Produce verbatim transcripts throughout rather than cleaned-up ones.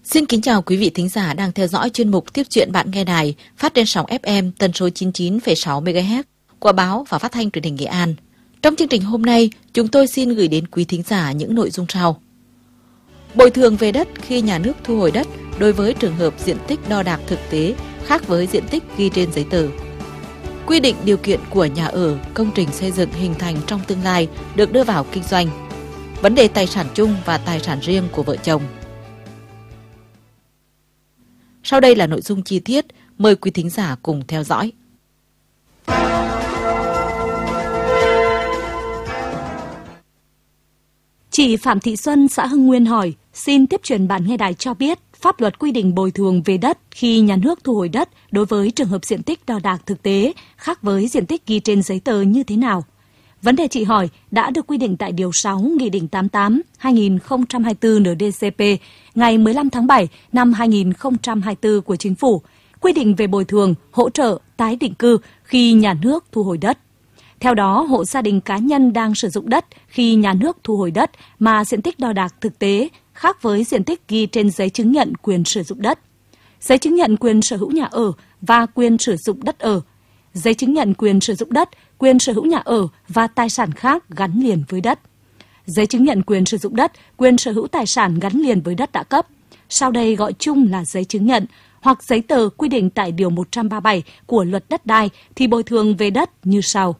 Xin kính chào quý vị thính giả đang theo dõi chuyên mục Tiếp chuyện bạn nghe đài phát trên sóng ép em tần số chín mươi chín phẩy sáu mê ga héc của báo và phát thanh truyền hình Nghệ An. Trong chương trình hôm nay, chúng tôi xin gửi đến quý thính giả những nội dung sau. Bồi thường về đất khi nhà nước thu hồi đất đối với trường hợp diện tích đo đạc thực tế khác với diện tích ghi trên giấy tờ. Quy định điều kiện của nhà ở, công trình xây dựng hình thành trong tương lai được đưa vào kinh doanh. Vấn đề tài sản chung và tài sản riêng của vợ chồng. Sau đây là nội dung chi tiết, mời quý thính giả cùng theo dõi. Chị Phạm Thị Xuân, xã Hưng Nguyên hỏi, xin tiếp truyền bạn nghe đài cho biết pháp luật quy định bồi thường về đất khi nhà nước thu hồi đất đối với trường hợp diện tích đo đạc thực tế khác với diện tích ghi trên giấy tờ như thế nào? Vấn đề chị hỏi đã được quy định tại Điều sáu Nghị định tám mươi tám trên hai nghìn không trăm hai mươi tư en đê cê pê ngày mười lăm tháng bảy năm hai nghìn không trăm hai mươi tư của Chính phủ, quy định về bồi thường, hỗ trợ, tái định cư khi nhà nước thu hồi đất. Theo đó, hộ gia đình cá nhân đang sử dụng đất khi nhà nước thu hồi đất mà diện tích đo đạc thực tế khác với diện tích ghi trên giấy chứng nhận quyền sử dụng đất, giấy chứng nhận quyền sở hữu nhà ở và quyền sử dụng đất ở, giấy chứng nhận quyền sử dụng đất, quyền sở hữu nhà ở và tài sản khác gắn liền với đất, giấy chứng nhận quyền sử dụng đất, quyền sở hữu tài sản gắn liền với đất đã cấp, sau đây gọi chung là giấy chứng nhận, hoặc giấy tờ quy định tại Điều một trăm ba mươi bảy của Luật Đất đai thì bồi thường về đất như sau.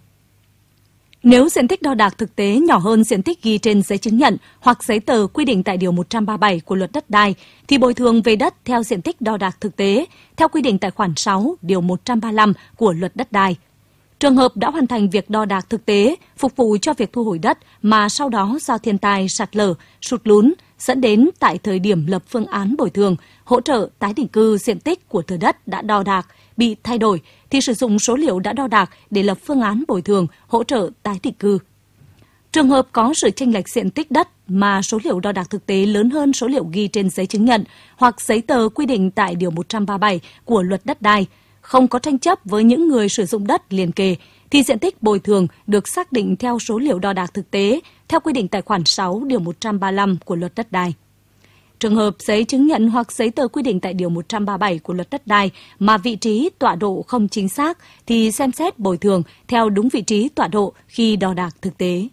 Nếu diện tích đo đạc thực tế nhỏ hơn diện tích ghi trên giấy chứng nhận hoặc giấy tờ quy định tại Điều một trăm ba mươi bảy của Luật Đất đai thì bồi thường về đất theo diện tích đo đạc thực tế theo quy định tại khoản sáu Điều một trăm ba mươi lăm của Luật Đất đai. Trường hợp đã hoàn thành việc đo đạc thực tế phục vụ cho việc thu hồi đất mà sau đó do thiên tai, sạt lở, sụt lún dẫn đến tại thời điểm lập phương án bồi thường, hỗ trợ tái định cư diện tích của thửa đất đã đo đạc bị thay đổi thì sử dụng số liệu đã đo đạc để lập phương án bồi thường, hỗ trợ tái định cư. Trường hợp có sự chênh lệch diện tích đất mà số liệu đo đạc thực tế lớn hơn số liệu ghi trên giấy chứng nhận hoặc giấy tờ quy định tại Điều một trăm ba mươi bảy của Luật Đất đai, không có tranh chấp với những người sử dụng đất liền kề, thì diện tích bồi thường được xác định theo số liệu đo đạc thực tế theo quy định tại khoản sáu Điều một trăm ba mươi lăm của Luật Đất đai. Trường hợp giấy chứng nhận hoặc giấy tờ quy định tại Điều một trăm ba mươi bảy của Luật Đất đai mà vị trí tọa độ không chính xác thì xem xét bồi thường theo đúng vị trí tọa độ khi đo đạc thực tế.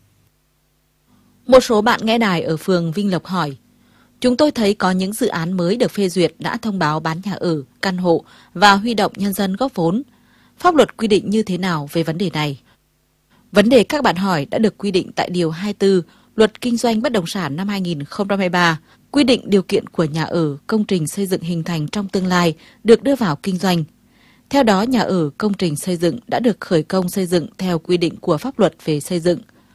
Một số bạn nghe đài ở phường Vinh Lộc hỏi, chúng tôi thấy có những dự án mới được phê duyệt đã thông báo bán nhà ở, căn hộ và huy động nhân dân góp vốn. Pháp luật quy định như thế nào về vấn đề này? Vấn đề các bạn hỏi đã được quy định tại Điều hai mươi tư Luật Kinh doanh Bất động sản năm hai nghìn không trăm hai mươi ba, quy định điều kiện của nhà ở, công trình xây dựng hình thành trong tương lai được đưa vào kinh doanh. Theo đó, nhà ở, công trình xây dựng đã được khởi công xây dựng theo quy định của pháp luật về xây dựng.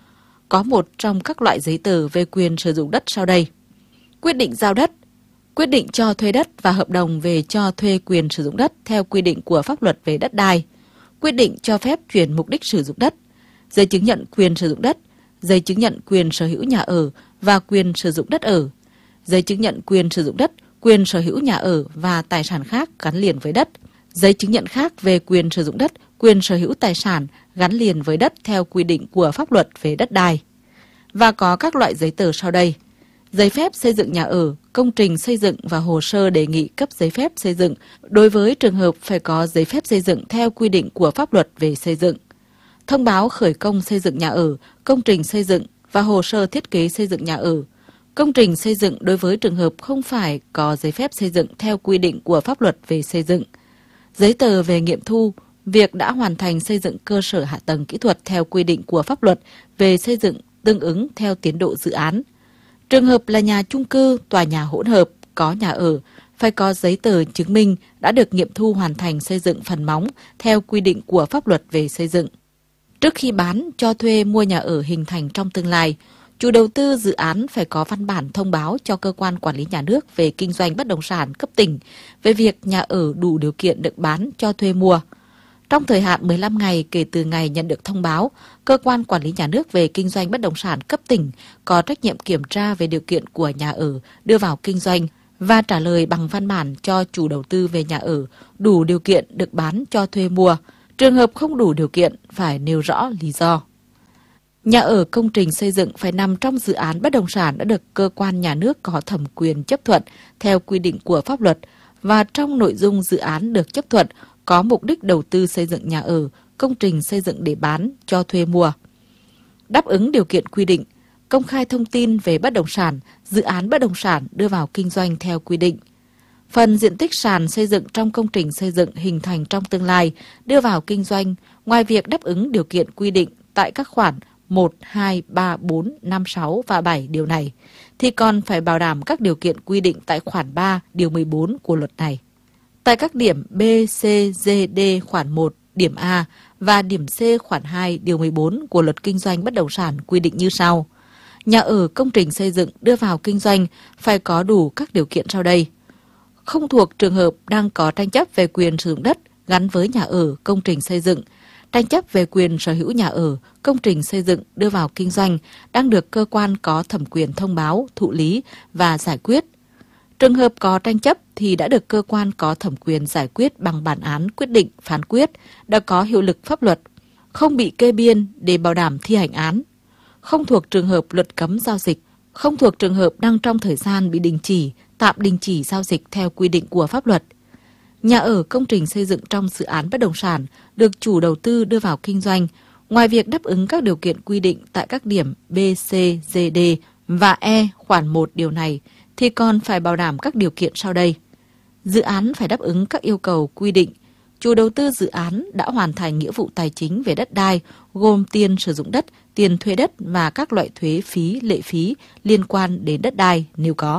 Có một trong các loại giấy tờ về quyền sử dụng đất sau đây. Quyết định giao đất, quyết định cho thuê đất và hợp đồng về cho thuê quyền sử dụng đất theo quy định của pháp luật về đất đai, quyết định cho phép chuyển mục đích sử dụng đất, giấy chứng nhận quyền sử dụng đất, giấy chứng nhận quyền sở hữu nhà ở và quyền sử dụng đất ở, giấy chứng nhận quyền sử dụng đất, quyền sở hữu nhà ở và tài sản khác gắn liền với đất, giấy chứng nhận khác về quyền sử dụng đất, quyền sở hữu tài sản gắn liền với đất theo quy định của pháp luật về đất đai. Và có các loại giấy tờ sau đây. Giấy phép xây dựng nhà ở, công trình xây dựng và hồ sơ đề nghị cấp giấy phép xây dựng đối với trường hợp phải có giấy phép xây dựng theo quy định của pháp luật về xây dựng. Thông báo khởi công xây dựng nhà ở, công trình xây dựng và hồ sơ thiết kế xây dựng nhà ở. Công trình xây dựng đối với trường hợp không phải có giấy phép xây dựng theo quy định của pháp luật về xây dựng. Giấy tờ về nghiệm thu, việc đã hoàn thành xây dựng cơ sở hạ tầng kỹ thuật theo quy định của pháp luật về xây dựng tương ứng theo tiến độ dự án. Trường hợp là nhà chung cư, tòa nhà hỗn hợp, có nhà ở, phải có giấy tờ chứng minh đã được nghiệm thu hoàn thành xây dựng phần móng theo quy định của pháp luật về xây dựng. Trước khi bán, cho thuê, mua nhà ở hình thành trong tương lai, chủ đầu tư dự án phải có văn bản thông báo cho cơ quan quản lý nhà nước về kinh doanh bất động sản cấp tỉnh về việc nhà ở đủ điều kiện được bán cho thuê mua. Trong thời hạn mười lăm ngày kể từ ngày nhận được thông báo, cơ quan quản lý nhà nước về kinh doanh bất động sản cấp tỉnh có trách nhiệm kiểm tra về điều kiện của nhà ở đưa vào kinh doanh và trả lời bằng văn bản cho chủ đầu tư về nhà ở đủ điều kiện được bán cho thuê mua. Trường hợp không đủ điều kiện phải nêu rõ lý do. Nhà ở công trình xây dựng phải nằm trong dự án bất động sản đã được cơ quan nhà nước có thẩm quyền chấp thuận theo quy định của pháp luật và trong nội dung dự án được chấp thuận có mục đích đầu tư xây dựng nhà ở, công trình xây dựng để bán, cho thuê mua. Đáp ứng điều kiện quy định, công khai thông tin về bất động sản, dự án bất động sản đưa vào kinh doanh theo quy định. Phần diện tích sàn xây dựng trong công trình xây dựng hình thành trong tương lai đưa vào kinh doanh, ngoài việc đáp ứng điều kiện quy định tại các khoản một, hai, ba, bốn, năm, sáu và bảy điều này, thì còn phải bảo đảm các điều kiện quy định tại khoản ba, điều mười bốn của luật này. Tại các điểm B, C, D, D khoản một, điểm A và điểm C khoản hai, điều mười bốn của luật kinh doanh bất động sản quy định như sau. Nhà ở công trình xây dựng đưa vào kinh doanh phải có đủ các điều kiện sau đây. Không thuộc trường hợp đang có tranh chấp về quyền sử dụng đất gắn với nhà ở công trình xây dựng, tranh chấp về quyền sở hữu nhà ở công trình xây dựng đưa vào kinh doanh đang được cơ quan có thẩm quyền thông báo, thụ lý và giải quyết. Trường hợp có tranh chấp thì đã được cơ quan có thẩm quyền giải quyết bằng bản án quyết định phán quyết đã có hiệu lực pháp luật, không bị kê biên để bảo đảm thi hành án, không thuộc trường hợp luật cấm giao dịch, không thuộc trường hợp đang trong thời gian bị đình chỉ, tạm đình chỉ giao dịch theo quy định của pháp luật. Nhà ở công trình xây dựng trong dự án bất động sản được chủ đầu tư đưa vào kinh doanh, ngoài việc đáp ứng các điều kiện quy định tại các điểm B, C, D, D và E khoản một điều này, thì còn phải bảo đảm các điều kiện sau đây. Dự án phải đáp ứng các yêu cầu quy định. Chủ đầu tư dự án đã hoàn thành nghĩa vụ tài chính về đất đai, gồm tiền sử dụng đất, tiền thuê đất và các loại thuế phí, lệ phí liên quan đến đất đai nếu có.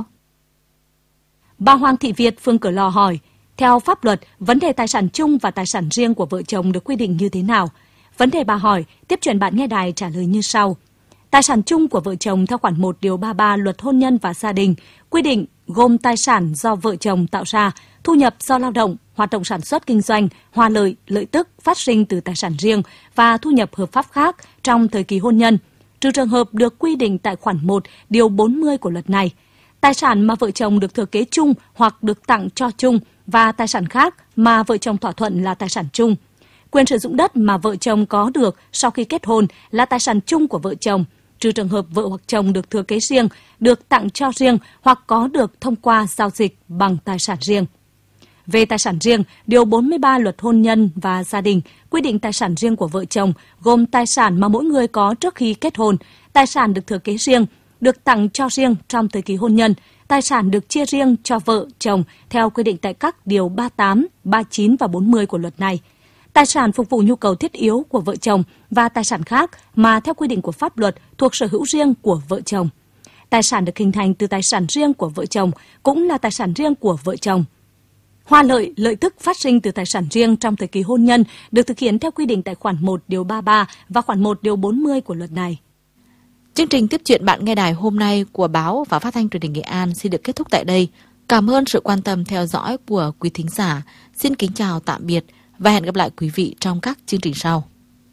Bà Hoàng Thị Việt, phường Cửa Lò hỏi, theo pháp luật, vấn đề tài sản chung và tài sản riêng của vợ chồng được quy định như thế nào? Vấn đề bà hỏi, tiếp truyền bạn nghe đài trả lời như sau. Tài sản chung của vợ chồng theo khoản một điều ba mươi ba Luật Hôn nhân và Gia đình quy định gồm tài sản do vợ chồng tạo ra, thu nhập do lao động, hoạt động sản xuất kinh doanh, hoa lợi, lợi tức phát sinh từ tài sản riêng và thu nhập hợp pháp khác trong thời kỳ hôn nhân, trừ trường hợp được quy định tại khoản một điều bốn mươi của luật này. Tài sản mà vợ chồng được thừa kế chung hoặc được tặng cho chung và tài sản khác mà vợ chồng thỏa thuận là tài sản chung. Quyền sử dụng đất mà vợ chồng có được sau khi kết hôn là tài sản chung của vợ chồng, trừ trường hợp vợ hoặc chồng được thừa kế riêng, được tặng cho riêng hoặc có được thông qua giao dịch bằng tài sản riêng. Về tài sản riêng, điều bốn mươi ba Luật Hôn nhân và Gia đình quy định tài sản riêng của vợ chồng gồm tài sản mà mỗi người có trước khi kết hôn, tài sản được thừa kế riêng, được tặng cho riêng trong thời kỳ hôn nhân, tài sản được chia riêng cho vợ, chồng theo quy định tại các điều ba mươi tám, ba mươi chín và bốn mươi của luật này. Tài sản phục vụ nhu cầu thiết yếu của vợ chồng và tài sản khác mà theo quy định của pháp luật thuộc sở hữu riêng của vợ chồng. Tài sản được hình thành từ tài sản riêng của vợ chồng cũng là tài sản riêng của vợ chồng. Hoa lợi, lợi tức phát sinh từ tài sản riêng trong thời kỳ hôn nhân được thực hiện theo quy định tại khoản một điều ba mươi ba và khoản một điều bốn mươi của luật này. Chương trình Tiếp chuyện bạn nghe đài hôm nay của báo và phát thanh truyền hình Nghệ An xin được kết thúc tại đây. Cảm ơn sự quan tâm theo dõi của quý thính giả. Xin kính chào tạm biệt và hẹn gặp lại quý vị trong các chương trình sau.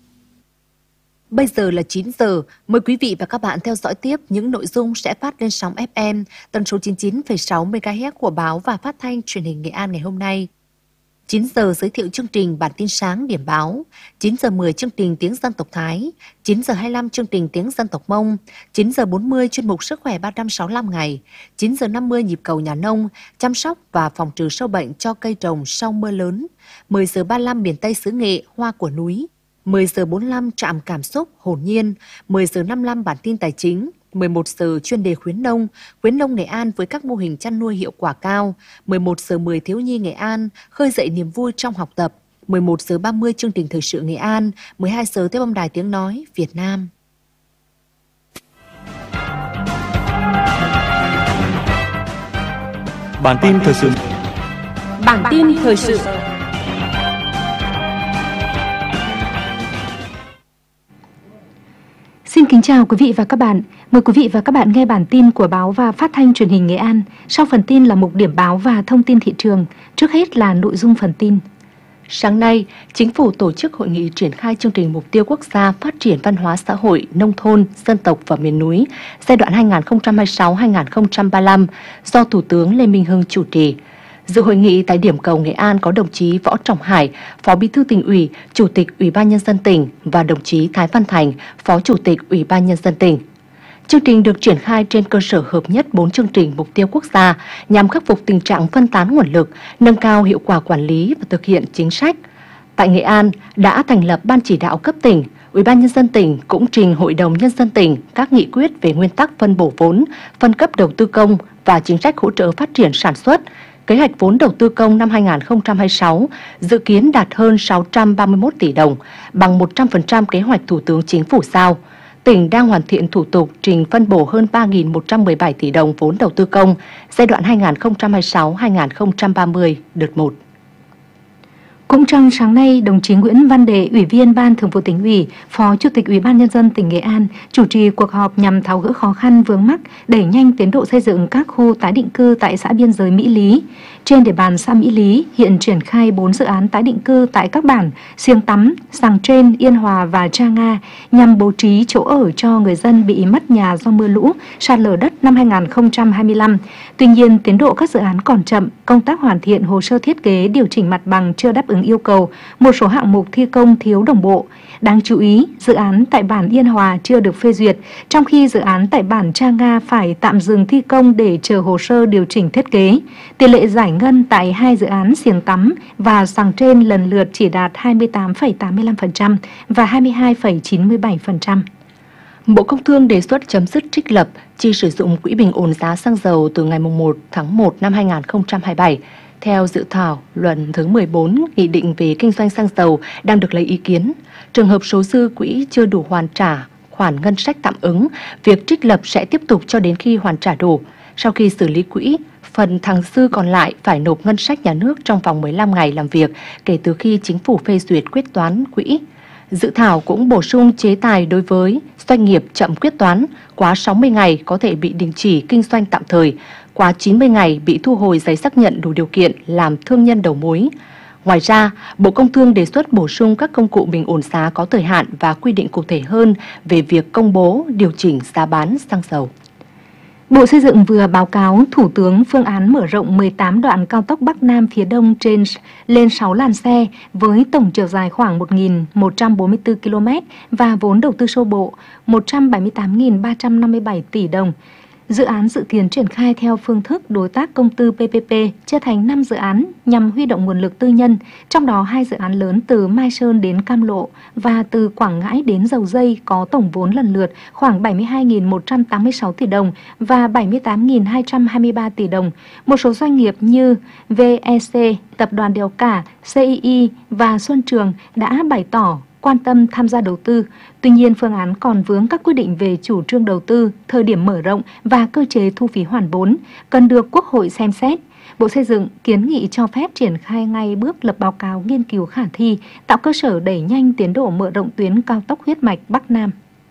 Bây giờ là chín giờ, mời quý vị và các bạn theo dõi tiếp những nội dung sẽ phát lên sóng ép em tần số chín mươi chín phẩy sáu mê ga héc của báo và phát thanh truyền hình Nghệ An ngày hôm nay. chín giờ giới thiệu chương trình bản tin sáng điểm báo, chín giờ mười chương trình tiếng dân tộc Thái, chín giờ hai mươi lăm chương trình tiếng dân tộc Mông, chín giờ bốn mươi chuyên mục sức khỏe ba trăm sáu mươi lăm ngày, chín giờ năm mươi nhịp cầu nhà nông, chăm sóc và phòng trừ sâu bệnh cho cây trồng sau mưa lớn, mười giờ ba mươi lăm miền Tây xứ Nghệ, hoa của núi, mười giờ bốn mươi lăm trạm cảm xúc hồn nhiên, mười giờ năm mươi lăm bản tin tài chính, mười một giờ chuyên đề khuyến nông, khuyến nông Nghệ An với các mô hình chăn nuôi hiệu quả cao, mười một giờ mười thiếu nhi Nghệ An khơi dậy niềm vui trong học tập, mười một giờ ba mươi chương trình thời sự Nghệ An, mười hai giờ tiếp âm đài tiếng nói Việt Nam. Bản tin thời sự. Bản tin thời sự. Xin kính chào quý vị và các bạn. Mời quý vị và các bạn nghe bản tin của báo và phát thanh truyền hình Nghệ An. Sau phần tin là mục điểm báo và thông tin thị trường. Trước hết là nội dung phần tin. Sáng nay, Chính phủ tổ chức hội nghị triển khai chương trình mục tiêu quốc gia phát triển văn hóa xã hội, nông thôn, dân tộc và miền núi giai đoạn hai nghìn không trăm hai mươi sáu đến hai nghìn không trăm ba mươi lăm do Thủ tướng Lê Minh Hưng chủ trì. Dự hội nghị tại điểm cầu Nghệ An có đồng chí Võ Trọng Hải, Phó Bí thư Tỉnh ủy, Chủ tịch Ủy ban Nhân dân tỉnh và đồng chí Thái Văn Thành, Phó Chủ tịch Ủy ban Nhân dân tỉnh. Chương trình được triển khai trên cơ sở hợp nhất bốn chương trình mục tiêu quốc gia nhằm khắc phục tình trạng phân tán nguồn lực, nâng cao hiệu quả quản lý và thực hiện chính sách. Tại Nghệ An đã thành lập Ban chỉ đạo cấp tỉnh, Ủy ban Nhân dân tỉnh cũng trình Hội đồng Nhân dân tỉnh các nghị quyết về nguyên tắc phân bổ vốn, phân cấp đầu tư công và chính sách hỗ trợ phát triển sản xuất. Kế hoạch vốn đầu tư công năm hai nghìn không trăm hai mươi sáu dự kiến đạt hơn sáu trăm ba mươi mốt tỷ đồng, bằng một trăm phần trăm kế hoạch Thủ tướng Chính phủ giao. Tỉnh đang hoàn thiện thủ tục trình phân bổ hơn ba nghìn một trăm mười bảy tỷ đồng vốn đầu tư công giai đoạn hai nghìn không trăm hai mươi sáu đến hai nghìn không trăm ba mươi đợt một. Cũng trong sáng nay, đồng chí Nguyễn Văn Đệ, Ủy viên Ban Thường vụ Tỉnh ủy, Phó Chủ tịch Ủy ban Nhân dân tỉnh Nghệ An chủ trì cuộc họp nhằm tháo gỡ khó khăn vướng mắc, đẩy nhanh tiến độ xây dựng các khu tái định cư tại xã biên giới Mỹ Lý. Trên địa bàn xã Mỹ Lý hiện triển khai bốn dự án tái định cư tại các bản Siêng Tắm, Sàng Trên, Yên Hòa và Cha Nga nhằm bố trí chỗ ở cho người dân bị mất nhà do mưa lũ, sạt lở đất năm hai nghìn không trăm hai mươi lăm. Tuy nhiên, tiến độ các dự án còn chậm, công tác hoàn thiện hồ sơ thiết kế, điều chỉnh mặt bằng chưa đáp ứng yêu cầu, một số hạng mục thi công thiếu đồng bộ. Đáng chú ý, dự án tại bản Yên Hòa chưa được phê duyệt, trong khi dự án tại bản Cha Nga phải tạm dừng thi công để chờ hồ sơ điều chỉnh thiết kế. Tỷ lệ giải ngân tại hai dự án Siêng Tắm và Sàng Trên lần lượt chỉ đạt hai mươi tám phẩy tám mươi lăm phần trăm và hai mươi hai phẩy chín mươi bảy phần trăm. Bộ Công Thương đề xuất chấm dứt trích lập chi sử dụng quỹ bình ổn giá xăng dầu từ ngày một tháng một năm hai nghìn không trăm hai mươi bảy. Theo dự thảo luật thứ mười bốn, Nghị định về kinh doanh xăng dầu đang được lấy ý kiến. Trường hợp số dư quỹ chưa đủ hoàn trả khoản ngân sách tạm ứng, việc trích lập sẽ tiếp tục cho đến khi hoàn trả đủ. Sau khi xử lý quỹ, phần thặng dư còn lại phải nộp ngân sách nhà nước trong vòng mười lăm ngày làm việc kể từ khi chính phủ phê duyệt quyết toán quỹ. Dự thảo cũng bổ sung chế tài đối với doanh nghiệp chậm quyết toán, quá sáu mươi ngày có thể bị đình chỉ kinh doanh tạm thời, quá chín mươi ngày bị thu hồi giấy xác nhận đủ điều kiện làm thương nhân đầu mối. Ngoài ra, Bộ Công Thương đề xuất bổ sung các công cụ bình ổn giá có thời hạn và quy định cụ thể hơn về việc công bố, điều chỉnh giá bán xăng dầu. Bộ Xây dựng vừa báo cáo Thủ tướng phương án mở rộng mười tám đoạn cao tốc Bắc Nam phía Đông trên lên sáu làn xe với tổng chiều dài khoảng một nghìn một trăm bốn mươi tư ki lô mét và vốn đầu tư sơ bộ một trăm bảy mươi tám nghìn ba trăm năm mươi bảy tỷ đồng. Dự án dự kiến triển khai theo phương thức đối tác công tư pê pê pê, chia thành năm dự án nhằm huy động nguồn lực tư nhân, trong đó hai dự án lớn từ Mai Sơn đến Cam Lộ và từ Quảng Ngãi đến Dầu Dây có tổng vốn lần lượt khoảng bảy mươi hai nghìn một trăm tám mươi sáu tỷ đồng và bảy mươi tám nghìn hai trăm hai mươi ba tỷ đồng. Một số doanh nghiệp như vê e xê, Tập đoàn Đèo Cả, xê i i và Xuân Trường đã bày tỏ quan tâm tham gia đầu tư. Tuy nhiên, phương án còn vướng các quy định về chủ trương đầu tư, thời điểm mở rộng và cơ chế thu phí hoàn vốn, cần được Quốc hội xem xét. Bộ Xây dựng kiến nghị cho phép triển khai ngay bước lập báo cáo nghiên cứu khả thi, tạo cơ sở đẩy nhanh tiến độ mở rộng tuyến cao tốc huyết mạch Bắc Nam.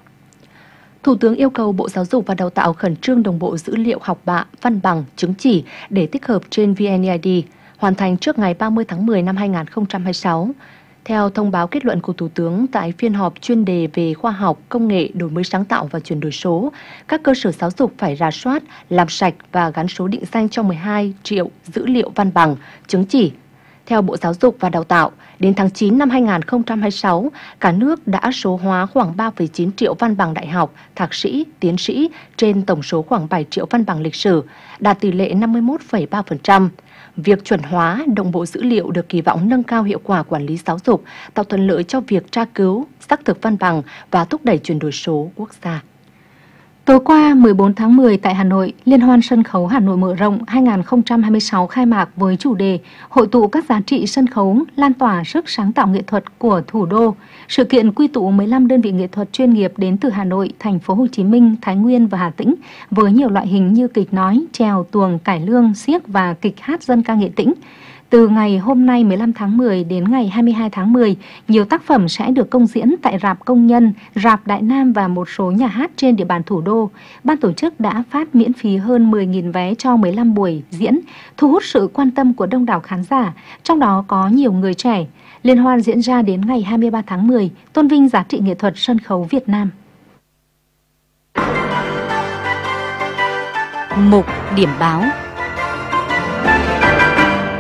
Thủ tướng yêu cầu Bộ Giáo dục và Đào tạo khẩn trương đồng bộ dữ liệu học bạ, văn bằng, chứng chỉ để tích hợp trên vê en e i đê, hoàn thành trước ngày ba mươi tháng mười năm hai nghìn không trăm hai mươi sáu. Theo thông báo kết luận của Thủ tướng tại phiên họp chuyên đề về khoa học, công nghệ, đổi mới sáng tạo và chuyển đổi số, các cơ sở giáo dục phải rà soát, làm sạch và gắn số định danh cho mười hai triệu dữ liệu văn bằng, chứng chỉ. Theo Bộ Giáo dục và Đào tạo, đến tháng chín năm hai nghìn không trăm hai mươi sáu, cả nước đã số hóa khoảng ba phẩy chín triệu văn bằng đại học, thạc sĩ, tiến sĩ trên tổng số khoảng bảy triệu văn bằng lịch sử, đạt tỷ lệ năm mươi mốt phẩy ba phần trăm. Việc chuẩn hóa, đồng bộ dữ liệu được kỳ vọng nâng cao hiệu quả quản lý giáo dục, tạo thuận lợi cho việc tra cứu, xác thực văn bằng và thúc đẩy chuyển đổi số quốc gia. Tối qua mười bốn tháng mười tại Hà Nội, Liên hoan sân khấu Hà Nội mở rộng hai nghìn không trăm hai mươi sáu khai mạc với chủ đề hội tụ các giá trị sân khấu, lan tỏa sức sáng tạo nghệ thuật của thủ đô. Sự kiện quy tụ mười lăm đơn vị nghệ thuật chuyên nghiệp đến từ Hà Nội, Thành phố Hồ Chí Minh, Thái Nguyên và Hà Tĩnh với nhiều loại hình như kịch nói, chèo, tuồng, cải lương, xiếc và kịch hát dân ca Nghệ Tĩnh. Từ ngày hôm nay mười lăm tháng mười đến ngày hai mươi hai tháng mười, nhiều tác phẩm sẽ được công diễn tại Rạp Công Nhân, Rạp Đại Nam và một số nhà hát trên địa bàn thủ đô. Ban tổ chức đã phát miễn phí hơn mười nghìn vé cho mười lăm buổi diễn, thu hút sự quan tâm của đông đảo khán giả, trong đó có nhiều người trẻ. Liên hoan diễn ra đến ngày hai mươi ba tháng mười, tôn vinh giá trị nghệ thuật sân khấu Việt Nam. Mục điểm báo.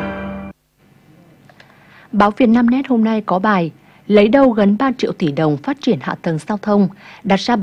Báo Vietnamnet hôm nay có bài lấy đâu gần ba triệu tỷ đồng phát triển hạ tầng giao thông, đặt ra